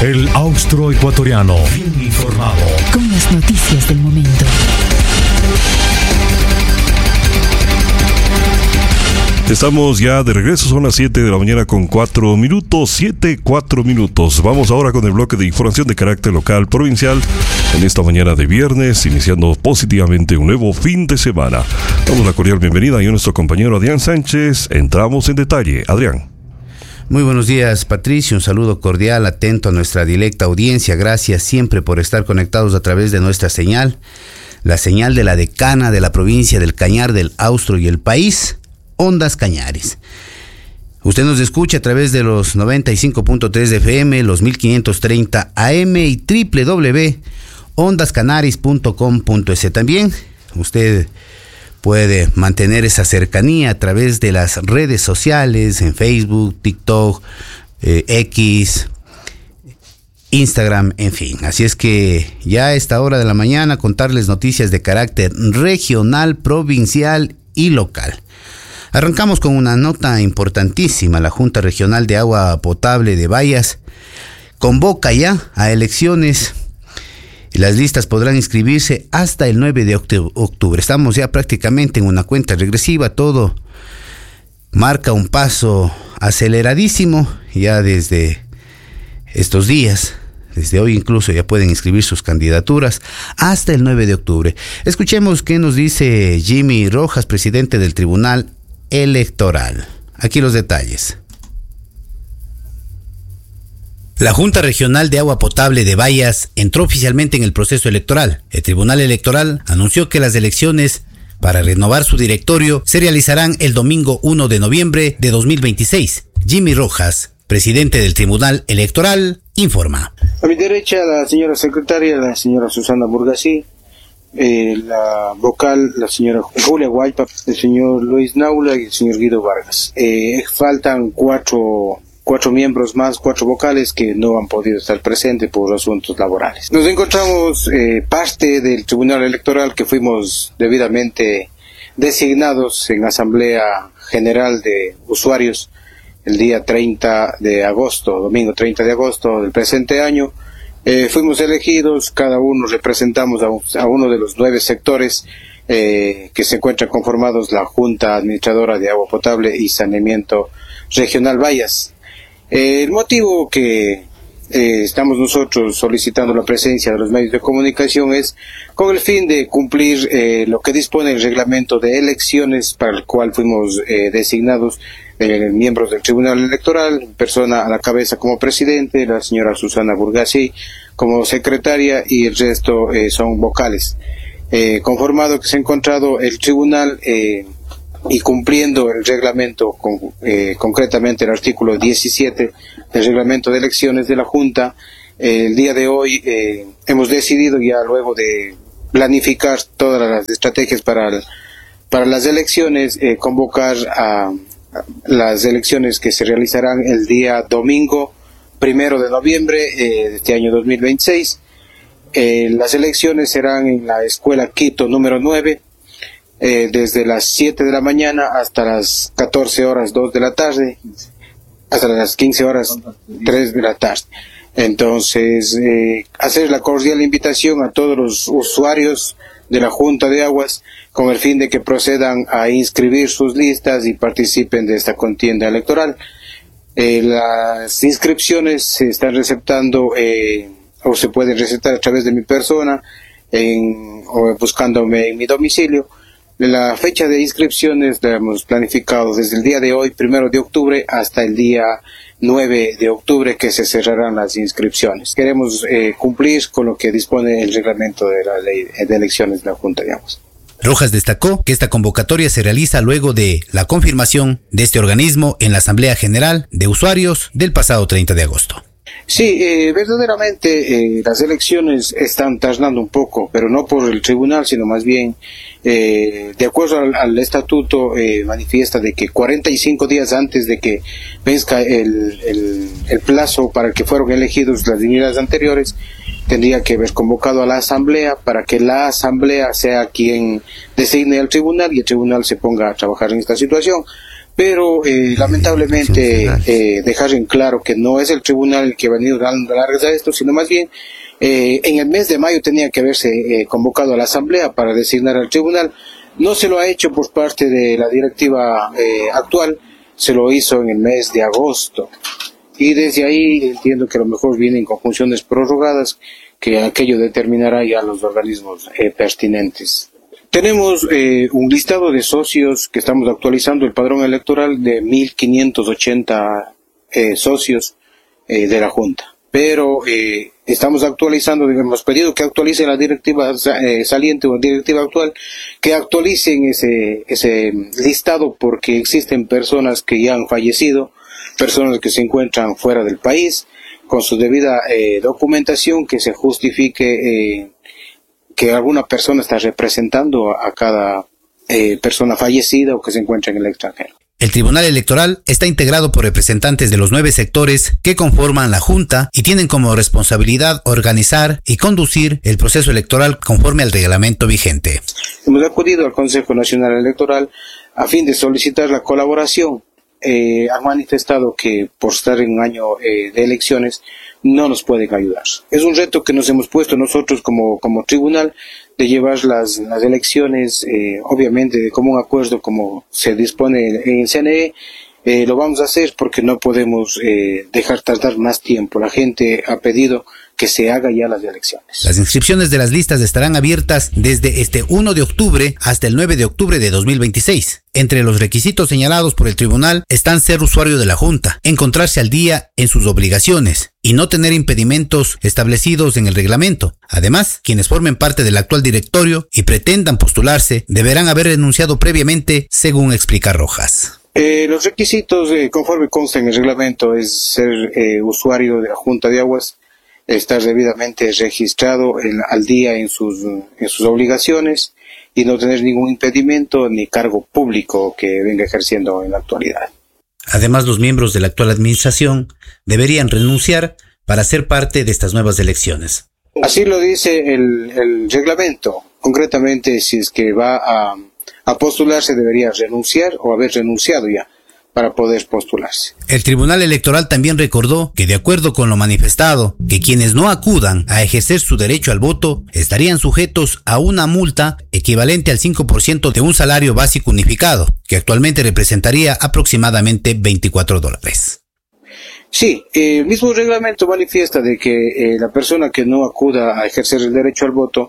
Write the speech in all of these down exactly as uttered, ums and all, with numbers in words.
El austroecuatoriano, bien informado. Con las noticias del momento. Estamos ya de regreso, son las siete de la mañana con cuatro minutos, siete, cuatro minutos. Vamos ahora con el bloque de información de carácter local, provincial, en esta mañana de viernes, iniciando positivamente un nuevo fin de semana. Damos la cordial bienvenida a nuestro compañero Adrián Sánchez. Entramos en detalle. Adrián. Muy buenos días, Patricio. Un saludo cordial, atento a nuestra directa audiencia. Gracias siempre por estar conectados a través de nuestra señal, la señal de la decana de la provincia del Cañar, del Austro y el país, Ondas Cañares. Usted nos escucha a través de los noventa y cinco punto tres de F M, los mil quinientos treinta A M y doble u doble u doble u punto ondas canaris punto com punto es. También usted puede mantener esa cercanía a través de las redes sociales, en Facebook, TikTok, eh, X, Instagram, en fin. Así es que ya a esta hora de la mañana contarles noticias de carácter regional, provincial y local. Arrancamos con una nota importantísima. La Junta Regional de Agua Potable de Bayas convoca ya a elecciones. Las listas podrán inscribirse hasta el nueve de octubre. Estamos ya prácticamente en una cuenta regresiva. Todo marca un paso aceleradísimo. Ya desde estos días, desde hoy incluso, ya pueden inscribir sus candidaturas hasta el nueve de octubre. Escuchemos qué nos dice Jimmy Rojas, presidente del Tribunal Electoral. Aquí los detalles. La Junta Regional de Agua Potable de Bayas entró oficialmente en el proceso electoral. El Tribunal Electoral anunció que las elecciones para renovar su directorio se realizarán el domingo uno de noviembre de dos mil veintiséis. Jimmy Rojas, presidente del Tribunal Electoral, informa. A mi derecha, la señora secretaria, la señora Susana Burgasí, eh, la vocal, la señora Julia Guaypa, el señor Luis Naula y el señor Guido Vargas. Eh, faltan cuatro... cuatro miembros más, cuatro vocales que no han podido estar presentes por asuntos laborales. Nos encontramos eh, parte del Tribunal Electoral que fuimos debidamente designados en Asamblea General de Usuarios el día treinta de agosto, domingo treinta de agosto del presente año. Eh, fuimos elegidos, cada uno representamos a, un, a uno de los nueve sectores eh, que se encuentran conformados la Junta Administradora de Agua Potable y Saneamiento Regional Bayas. El motivo que eh, estamos nosotros solicitando la presencia de los medios de comunicación es con el fin de cumplir eh, lo que dispone el reglamento de elecciones para el cual fuimos eh, designados eh, miembros del Tribunal Electoral, persona a la cabeza como presidente, la señora Susana Burgasí como secretaria y el resto eh, son vocales. Eh, conformado que se ha encontrado el tribunal eh, y cumpliendo el reglamento, con, eh, concretamente el artículo diecisiete del reglamento de elecciones de la Junta, eh, el día de hoy eh, hemos decidido ya luego de planificar todas las estrategias para, el, para las elecciones, eh, convocar a, a las elecciones que se realizarán el día domingo primero de noviembre eh, de este año dos mil veintiséis. Eh, las elecciones serán en la Escuela Quito número nueve, Eh, desde las siete de la mañana hasta las catorce horas dos de la tarde, hasta las quince horas tres de la tarde. Entonces, eh, hacer la cordial invitación a todos los usuarios de la Junta de Aguas con el fin de que procedan a inscribir sus listas y participen de esta contienda electoral. Eh, las inscripciones se están receptando eh, o se pueden recetar a través de mi persona en, o buscándome en mi domicilio. La fecha de inscripciones la hemos planificado desde el día de hoy, primero de octubre, hasta el día nueve de octubre, que se cerrarán las inscripciones. Queremos eh, cumplir con lo que dispone el reglamento de la ley de elecciones de la Junta de Aguas. Rojas destacó que esta convocatoria se realiza luego de la confirmación de este organismo en la Asamblea General de Usuarios del pasado treinta de agosto. Sí, eh, verdaderamente eh, las elecciones están tardando un poco, pero no por el tribunal, sino más bien, eh, de acuerdo al, al estatuto, eh, manifiesta de que cuarenta y cinco días antes de que venzca el, el, el plazo para el que fueron elegidos las dignidades anteriores, tendría que haber convocado a la asamblea para que la asamblea sea quien designe al tribunal y el tribunal se ponga a trabajar en esta situación. pero eh, lamentablemente eh, dejar en claro que no es el tribunal el que ha venido dando largas a esto, sino más bien eh, en el mes de mayo tenía que haberse eh, convocado a la asamblea para designar al tribunal. No se lo ha hecho por parte de la directiva eh, actual, se lo hizo en el mes de agosto. Y desde ahí entiendo que a lo mejor vienen conjunciones prorrogadas, que aquello determinará ya los organismos eh, pertinentes. Tenemos eh, un listado de socios que estamos actualizando, el padrón electoral de mil quinientos ochenta eh, socios eh, de la Junta. Pero eh, estamos actualizando, hemos pedido que actualice la directiva eh, saliente o la directiva actual, que actualicen ese, ese listado porque existen personas que ya han fallecido, personas que se encuentran fuera del país, con su debida eh, documentación que se justifique eh, que alguna persona está representando a cada eh, persona fallecida o que se encuentra en el extranjero. El Tribunal Electoral está integrado por representantes de los nueve sectores que conforman la Junta y tienen como responsabilidad organizar y conducir el proceso electoral conforme al reglamento vigente. Hemos acudido al Consejo Nacional Electoral a fin de solicitar la colaboración. Eh, han manifestado que por estar en un año eh, de elecciones no nos pueden ayudar. Es un reto que nos hemos puesto nosotros como, como tribunal de llevar las, las elecciones, eh, obviamente de común acuerdo como se dispone en el C N E, eh, lo vamos a hacer porque no podemos eh, dejar tardar más tiempo. La gente ha pedido que se haga ya las elecciones. Las inscripciones de las listas estarán abiertas desde este primero de octubre hasta el nueve de octubre de dos mil veintiséis. Entre los requisitos señalados por el tribunal están ser usuario de la Junta, encontrarse al día en sus obligaciones y no tener impedimentos establecidos en el reglamento. Además, quienes formen parte del actual directorio y pretendan postularse deberán haber renunciado previamente, según explica Rojas. Eh, los requisitos, eh, conforme consta en el reglamento, es ser eh, usuario de la Junta de Aguas, estar debidamente registrado en, al día en sus, en sus obligaciones y no tener ningún impedimento ni cargo público que venga ejerciendo en la actualidad. Además, los miembros de la actual administración deberían renunciar para ser parte de estas nuevas elecciones. Así lo dice el, el reglamento. Concretamente, si es que va a, a postularse, debería renunciar o haber renunciado ya para poder postularse. El Tribunal Electoral también recordó que, de acuerdo con lo manifestado, que quienes no acudan a ejercer su derecho al voto estarían sujetos a una multa equivalente al cinco por ciento de un salario básico unificado, que actualmente representaría aproximadamente veinticuatro dólares. Sí, el mismo reglamento manifiesta de que eh, la persona que no acuda a ejercer el derecho al voto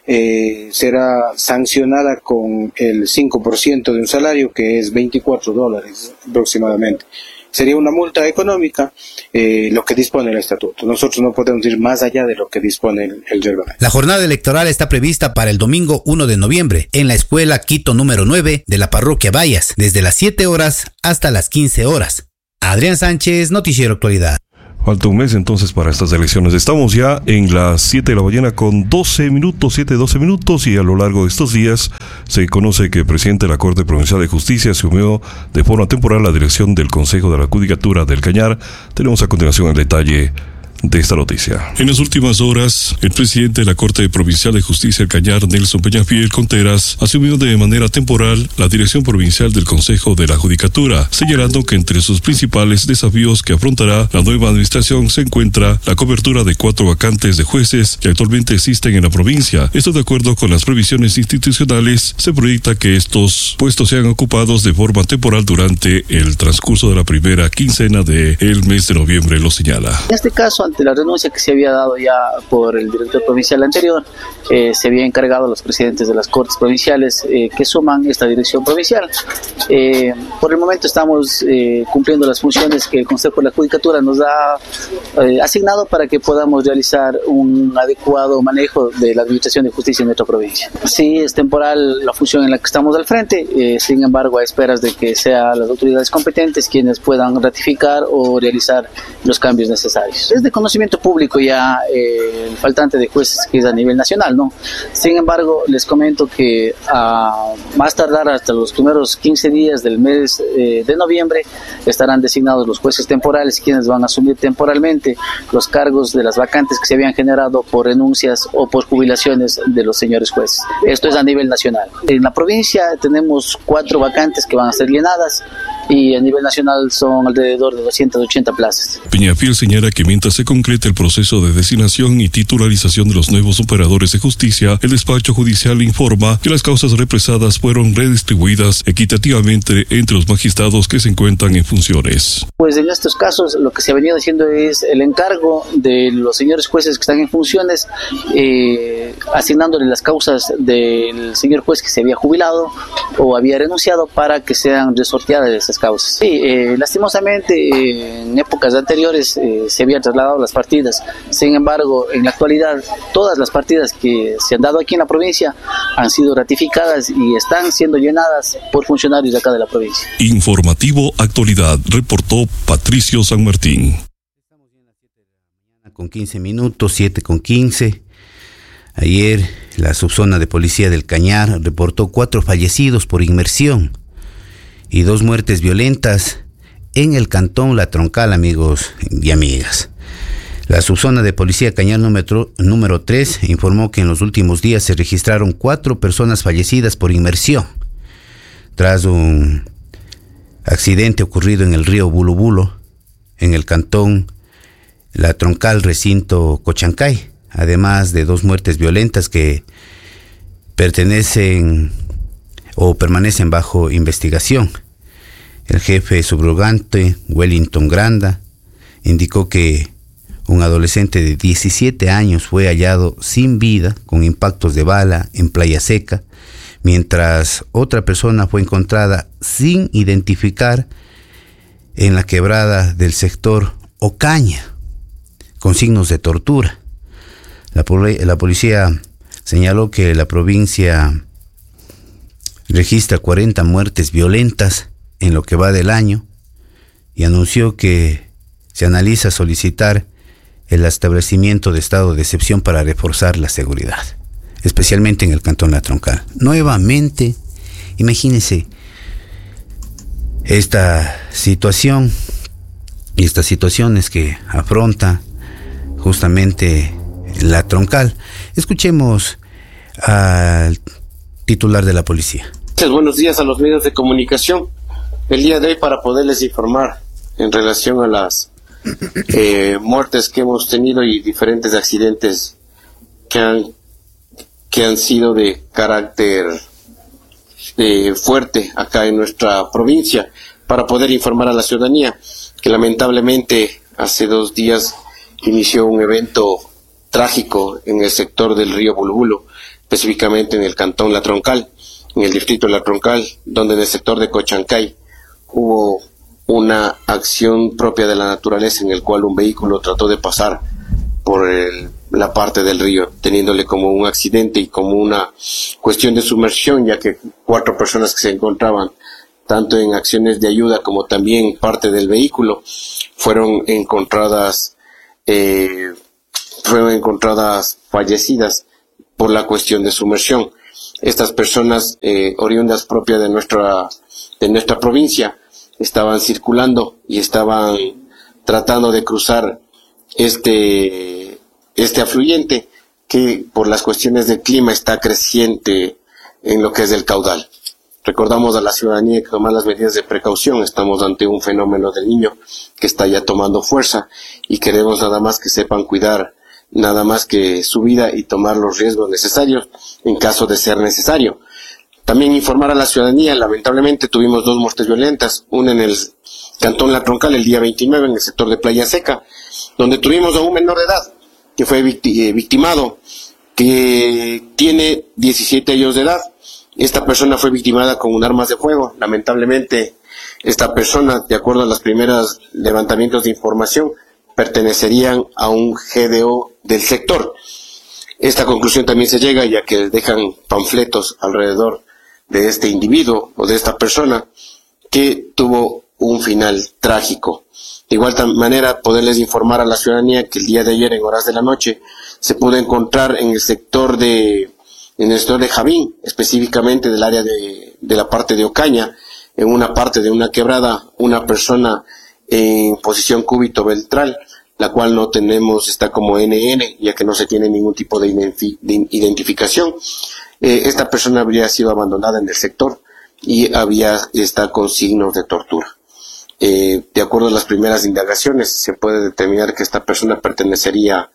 eh, será sancionada con el cinco por ciento de un salario, que es veinticuatro dólares aproximadamente. Sería una multa económica, eh, lo que dispone el estatuto. Nosotros no podemos ir más allá de lo que dispone el, el reglamento. La jornada electoral está prevista para el domingo primero de noviembre en la escuela Quito número nueve de la parroquia Bayas, desde las siete horas hasta las quince horas. Adrián Sánchez, Noticiero Actualidad. Falta un mes entonces para estas elecciones. Estamos ya en las siete de la mañana con doce minutos, siete, doce minutos, y a lo largo de estos días se conoce que el presidente de la Corte Provincial de Justicia asumió de forma temporal la dirección del Consejo de la Judicatura del Cañar. Tenemos a continuación el detalle de esta noticia. En las últimas horas, el presidente de la Corte Provincial de Justicia del Cañar, Nelson Peñafiel Conteras, asumió de manera temporal la dirección provincial del Consejo de la Judicatura, señalando que entre sus principales desafíos que afrontará la nueva administración se encuentra la cobertura de cuatro vacantes de jueces que actualmente existen en la provincia. Esto, de acuerdo con las previsiones institucionales, se proyecta que estos puestos sean ocupados de forma temporal durante el transcurso de la primera quincena del mes de noviembre, lo señala. En este caso, ante la renuncia que se había dado ya por el director provincial anterior, eh, se había encargado a los presidentes de las cortes provinciales eh, que suman esta dirección provincial. Eh, por el momento estamos eh, cumpliendo las funciones que el Consejo de la Judicatura nos ha eh, asignado para que podamos realizar un adecuado manejo de la administración de justicia en nuestra provincia. Sí, es temporal la función en la que estamos al frente, eh, sin embargo, a esperas de que sean las autoridades competentes quienes puedan ratificar o realizar los cambios necesarios. Es de conocimiento público ya eh, el faltante de jueces que es a nivel nacional, ¿no? Sin embargo, les comento que a más tardar hasta los primeros quince días del mes eh, de noviembre estarán designados los jueces temporales, quienes van a asumir temporalmente los cargos de las vacantes que se habían generado por renuncias o por jubilaciones de los señores jueces. Esto es a nivel nacional. En la provincia tenemos cuatro vacantes que van a ser llenadas y a nivel nacional son alrededor de doscientas ochenta plazas. Peñafiel señala que mientras se concrete el proceso de designación y titularización de los nuevos operadores de justicia, el despacho judicial informa que las causas represadas fueron redistribuidas equitativamente entre los magistrados que se encuentran en funciones. Pues en estos casos lo que se ha venido haciendo es el encargo de los señores jueces que están en funciones, eh, asignándole las causas del señor juez que se había jubilado o había renunciado para que sean resorteadas esas causas. Sí, eh, lastimosamente eh, en épocas anteriores eh, se habían trasladado las partidas. Sin embargo, en la actualidad todas las partidas que se han dado aquí en la provincia han sido ratificadas y están siendo llenadas por funcionarios de acá de la provincia. Informativo Actualidad, reportó Patricio San Martín. Con quince minutos, siete con quince. Ayer la subzona de policía del Cañar reportó cuatro fallecidos por inmersión y dos muertes violentas en el cantón La Troncal, amigos y amigas. La subzona de policía Cañar número, número tres informó que en los últimos días se registraron cuatro personas fallecidas por inmersión tras un accidente ocurrido en el río Bulubulo, en el cantón La Troncal, recinto Cochancay, además de dos muertes violentas que pertenecen o permanecen bajo investigación. El jefe subrogante, Wellington Granda, indicó que un adolescente de diecisiete años fue hallado sin vida con impactos de bala en Playa Seca, mientras otra persona fue encontrada sin identificar en la quebrada del sector Ocaña, con signos de tortura. La, poli- la policía señaló que la provincia registra cuarenta muertes violentas en lo que va del año y anunció que se analiza solicitar el establecimiento de estado de excepción para reforzar la seguridad, especialmente en el cantón La Troncal. Nuevamente, imagínense esta situación y estas situaciones que afronta justamente La Troncal. Escuchemos al titular de la policía. Buenos días a los medios de comunicación. El día de hoy para poderles informar en relación a las eh, muertes que hemos tenido y diferentes accidentes que han, que han sido de carácter eh, fuerte acá en nuestra provincia, para poder informar a la ciudadanía que lamentablemente hace dos días inició un evento trágico en el sector del río Bulubulo, específicamente en el cantón La Troncal, en el distrito de La Troncal, donde en el sector de Cochancay hubo una acción propia de la naturaleza en el cual un vehículo trató de pasar por el, la parte del río, teniéndole como un accidente y como una cuestión de sumersión, ya que cuatro personas que se encontraban tanto en acciones de ayuda como también parte del vehículo fueron encontradas eh, fueron encontradas fallecidas por la cuestión de sumersión. Estas personas eh, oriundas propias de nuestra de nuestra provincia estaban circulando y estaban tratando de cruzar este este afluente que por las cuestiones del clima está creciente en lo que es el caudal. Recordamos a la ciudadanía que tomar las medidas de precaución. Estamos ante un fenómeno del Niño que está ya tomando fuerza y queremos nada más que sepan cuidar nada más que su vida y tomar los riesgos necesarios en caso de ser necesario. También informar a la ciudadanía, lamentablemente tuvimos dos muertes violentas, una en el cantón La Troncal el día veintinueve en el sector de Playa Seca, donde tuvimos a un menor de edad que fue victimado, que tiene diecisiete años de edad. Esta persona fue victimada con un arma de fuego. Lamentablemente, esta persona, de acuerdo a los primeros levantamientos de información, pertenecerían a un G D O del sector. Esta conclusión también se llega ya que dejan panfletos alrededor de este individuo o de esta persona que tuvo un final trágico. De igual manera, poderles informar a la ciudadanía que el día de ayer, en horas de la noche, se pudo encontrar en el sector de en el sector de Javín, específicamente del área de, de la parte de Ocaña, en una parte de una quebrada, una persona en posición cúbito ventral, la cual no tenemos, está como N N, ya que no se tiene ningún tipo de, identif- de identificación. Eh, esta persona habría sido abandonada en el sector y había está con signos de tortura. Eh, de acuerdo a las primeras indagaciones, se puede determinar que esta persona pertenecería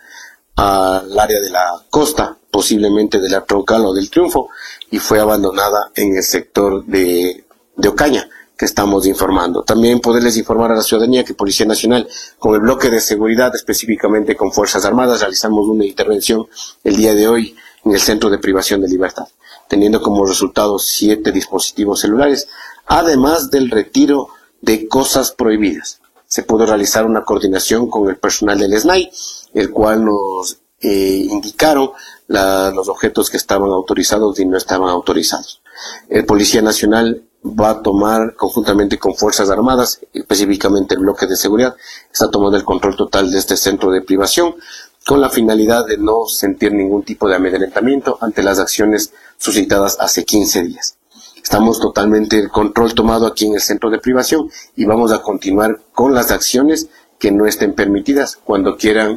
al área de la costa, posiblemente de la Troncal o del Triunfo, y fue abandonada en el sector de, de Ocaña, que estamos informando. También poderles informar a la ciudadanía que Policía Nacional, con el bloque de seguridad, específicamente con Fuerzas Armadas, realizamos una intervención el día de hoy en el Centro de Privación de Libertad, teniendo como resultado siete dispositivos celulares, además del retiro de cosas prohibidas. Se pudo realizar una coordinación con el personal del S N A I, el cual nos eh, indicaron la, los objetos que estaban autorizados y no estaban autorizados. El Policía Nacional va a tomar, conjuntamente con Fuerzas Armadas, específicamente el bloque de seguridad, está tomando el control total de este centro de privación, con la finalidad de no sentir ningún tipo de amedrentamiento ante las acciones suscitadas hace quince días. Estamos totalmente el control tomado aquí en el centro de privación y vamos a continuar con las acciones que no estén permitidas cuando quieran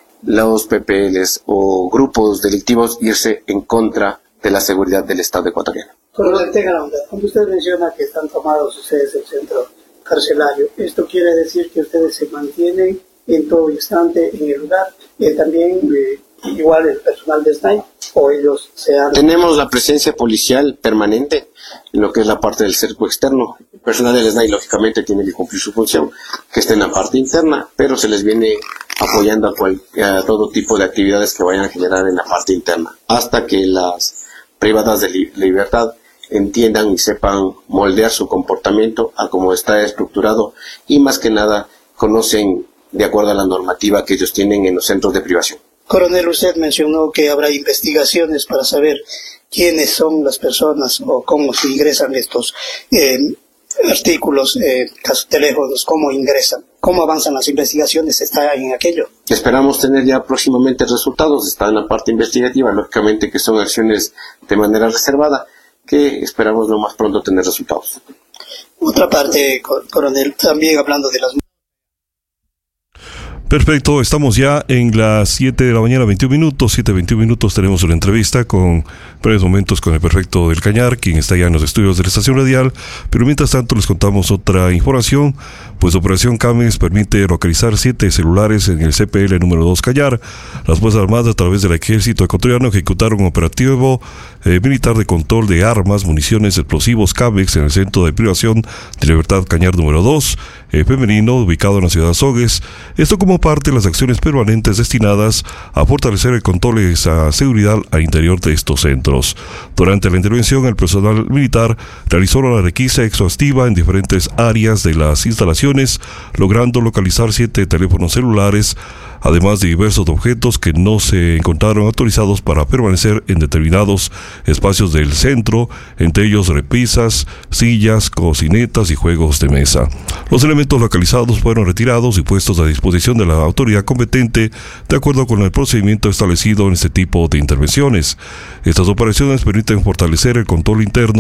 los P P Ls o grupos delictivos irse en contra de la seguridad del Estado ecuatoriano. Coronel, tenga la onda. Cuando usted menciona que están tomados ustedes el centro carcelario, ¿esto quiere decir que ustedes se mantienen en todo instante en el lugar? Eh, también, eh, igual el personal de S N A I, o ellos se han... Tenemos la presencia policial permanente en lo que es la parte del cerco externo. El personal del S N A I, lógicamente, tiene que cumplir su función, que esté en la parte interna, pero se les viene apoyando a, cual, a todo tipo de actividades que vayan a generar en la parte interna, hasta que las privadas de li- libertad entiendan y sepan moldear su comportamiento a cómo está estructurado y más que nada conocen de acuerdo a la normativa que ellos tienen en los centros de privación. Coronel, usted mencionó que habrá investigaciones para saber quiénes son las personas o cómo se ingresan estos eh, artículos, eh, teléfonos, cómo ingresan, cómo avanzan las investigaciones, está en aquello. Esperamos tener ya próximamente resultados, está en la parte investigativa, lógicamente que son acciones de manera reservada, que esperamos lo más pronto tener resultados. Otra parte, coronel, también hablando de las... Perfecto, estamos ya en las siete de la mañana, veintiún minutos, siete veintiún minutos, tenemos una entrevista con breves momentos con el prefecto del Cañar, quien está ya en los estudios de la estación radial, pero mientras tanto les contamos otra información, pues Operación Cames permite localizar siete celulares en el C P L número dos Cañar. Las Fuerzas Armadas a través del Ejército Ecuatoriano ejecutaron un operativo eh, militar de control de armas, municiones, explosivos Camex en el Centro de Privación de Libertad Cañar número dos, eh, femenino, ubicado en la ciudad de Azogues. Esto como parte de las acciones permanentes destinadas a fortalecer el control y esa seguridad al interior de estos centros. Durante la intervención, el personal militar realizó la requisa exhaustiva en diferentes áreas de las instalaciones, logrando localizar siete teléfonos celulares, además de diversos objetos que no se encontraron autorizados para permanecer en determinados espacios del centro, entre ellos repisas, sillas, cocinetas y juegos de mesa. Los elementos localizados fueron retirados y puestos a disposición de la autoridad competente de acuerdo con el procedimiento establecido en este tipo de intervenciones. Estas operaciones permiten fortalecer el control interno